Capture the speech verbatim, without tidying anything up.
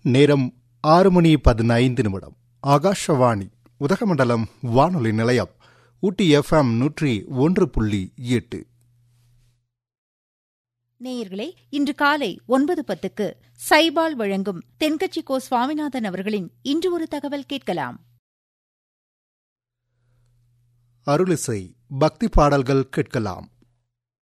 நேரம் ஆறு மணி பதினைந்து நிமிடம். ஆகாஷவாணி உதகமண்டலம் வானொலி நிலையம், ஊட்டி எஃப்எம் நூற்றி ஒன்று புள்ளி எட்டு. நேயர்களே, இன்று காலை ஒன்பது பத்துக்கு சைபால் வழங்கும் தென்கட்சி கோ சுவாமிநாதன் அவர்களின் இன்று ஒரு தகவல் கேட்கலாம். அருளிசை பக்தி பாடல்கள் கேட்கலாம்.